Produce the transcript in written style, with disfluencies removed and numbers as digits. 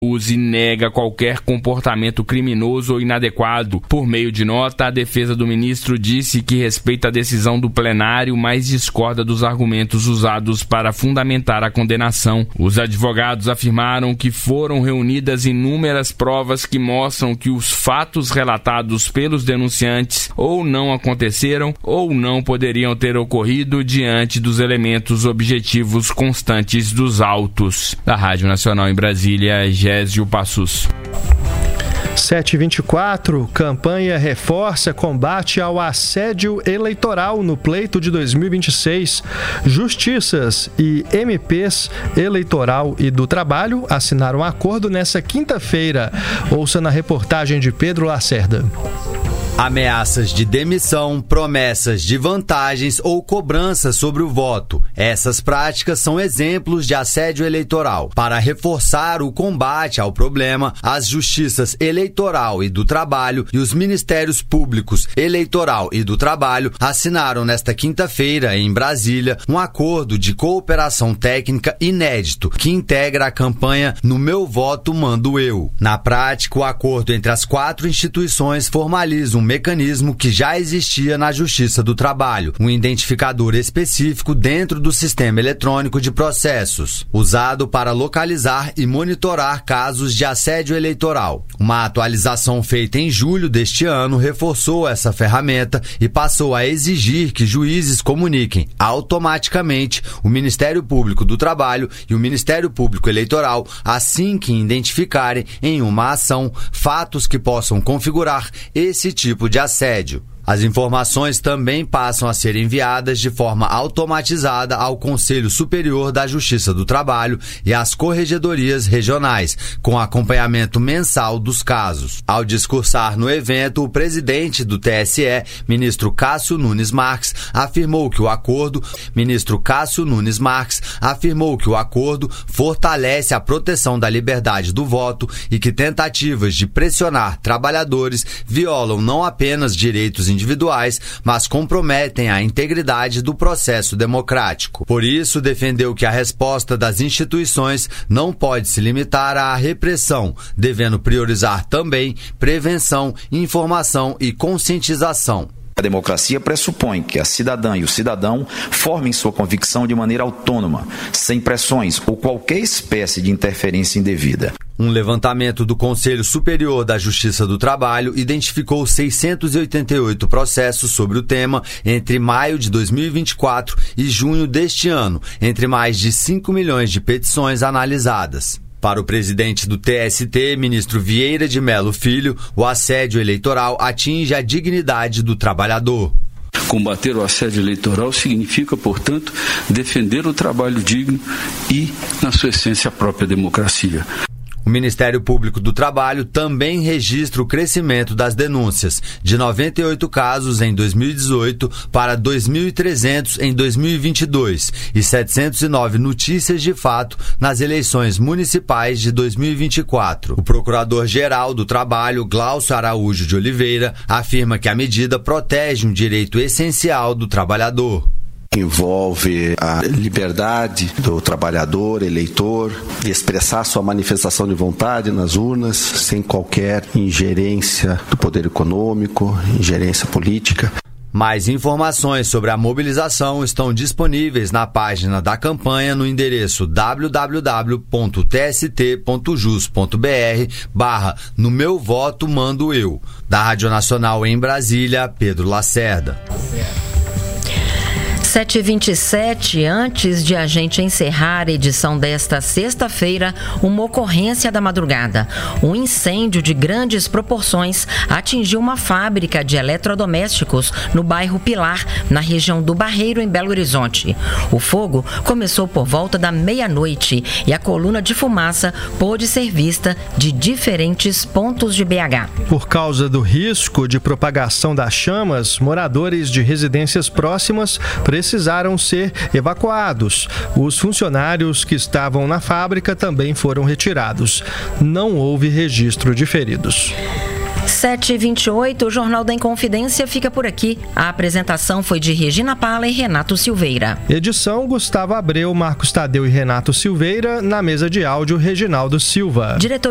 e nega qualquer comportamento criminoso ou inadequado. Por meio de nota, a defesa do ministro disse que respeita a decisão do plenário, mas discorda dos argumentos usados para fundamentar a condenação. Os advogados afirmaram que foram reunidas inúmeras provas que mostram que os fatos relatados pelos denunciantes ou não aconteceram ou não poderiam ter ocorrido diante dos elementos objetivos constantes dos autos. Da Rádio Nacional em Brasília, Gésio Passus. 7h24, campanha reforça combate ao assédio eleitoral no pleito de 2026. Justiças e MPs Eleitoral e do Trabalho assinaram um acordo nesta quinta-feira. Ouça na reportagem de Pedro Lacerda. Ameaças de demissão, promessas de vantagens ou cobranças sobre o voto. Essas práticas são exemplos de assédio eleitoral. Para reforçar o combate ao problema, as Justiças Eleitoral e do Trabalho e os Ministérios Públicos Eleitoral e do Trabalho assinaram nesta quinta-feira, em Brasília, um acordo de cooperação técnica inédito que integra a campanha No Meu Voto Mando Eu. Na prática, o acordo entre as 4 instituições formaliza um mecanismo que já existia na Justiça do Trabalho, um identificador específico dentro do sistema eletrônico de processos, usado para localizar e monitorar casos de assédio eleitoral. Uma atualização feita em julho deste ano reforçou essa ferramenta e passou a exigir que juízes comuniquem automaticamente o Ministério Público do Trabalho e o Ministério Público Eleitoral assim que identificarem em uma ação fatos que possam configurar esse tipo de assédio. As informações também passam a ser enviadas de forma automatizada ao Conselho Superior da Justiça do Trabalho e às corregedorias regionais, com acompanhamento mensal dos casos. Ao discursar no evento, o presidente do TSE, ministro Cássio Nunes Marques, afirmou que o acordo fortalece a proteção da liberdade do voto e que tentativas de pressionar trabalhadores violam não apenas direitos individuais, mas comprometem a integridade do processo democrático. Por isso, defendeu que a resposta das instituições não pode se limitar à repressão, devendo priorizar também prevenção, informação e conscientização. A democracia pressupõe que a cidadã e o cidadão formem sua convicção de maneira autônoma, sem pressões ou qualquer espécie de interferência indevida. Um levantamento do Conselho Superior da Justiça do Trabalho identificou 688 processos sobre o tema entre maio de 2024 e junho deste ano, entre mais de 5 milhões de petições analisadas. Para o presidente do TST, ministro Vieira de Mello Filho, o assédio eleitoral atinge a dignidade do trabalhador. Combater o assédio eleitoral significa, portanto, defender o trabalho digno e, na sua essência, a própria democracia. O Ministério Público do Trabalho também registra o crescimento das denúncias, de 98 casos em 2018 para 2.300 em 2022 e 709 notícias de fato nas eleições municipais de 2024. O Procurador-Geral do Trabalho, Glaucio Araújo de Oliveira, afirma que a medida protege um direito essencial do trabalhador. Envolve a liberdade do trabalhador, eleitor, de expressar sua manifestação de vontade nas urnas, sem qualquer ingerência do poder econômico, ingerência política. Mais informações sobre a mobilização estão disponíveis na página da campanha no endereço www.tst.jus.br/No Meu Voto Mando Eu. Da Rádio Nacional em Brasília, Pedro Lacerda. 7h27, antes de a gente encerrar a edição desta sexta-feira, uma ocorrência da madrugada. Um incêndio de grandes proporções atingiu uma fábrica de eletrodomésticos no bairro Pilar, na região do Barreiro, em Belo Horizonte. O fogo começou por volta da meia-noite e a coluna de fumaça pôde ser vista de diferentes pontos de BH. Por causa do risco de propagação das chamas, moradores de residências próximas precisaram ser evacuados. Os funcionários que estavam na fábrica também foram retirados. Não houve registro de feridos. 7h28, o Jornal da Inconfidência fica por aqui. A apresentação foi de Regina Pala e Renato Silveira. Edição: Gustavo Abreu, Marcos Tadeu e Renato Silveira. Na mesa de áudio, Reginaldo Silva. Diretor